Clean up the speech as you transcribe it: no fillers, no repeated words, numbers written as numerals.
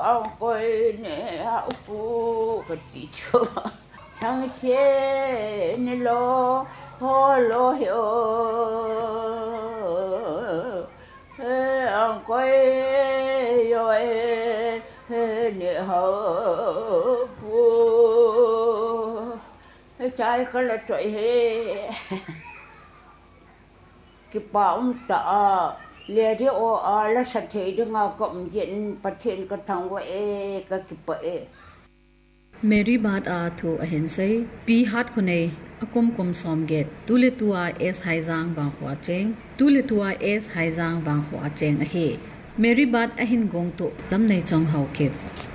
ông coi nè phụ cái tí cho thằng xe nè lo ho lo hiểu ông coi rồi nè hậu phụ trái cái là trời hè cái bóng ta lẽ đi ô là sát thế được ngao cộng diện phát triển cái thằng vậy cái bể Mary bad a thu a hen sei pi hat khone akom kom som get tule tua es haizang bang khwa cheng tule tua es haizang bang khwa cheng a he Mary bad a hin gong to lam nei chong hau ke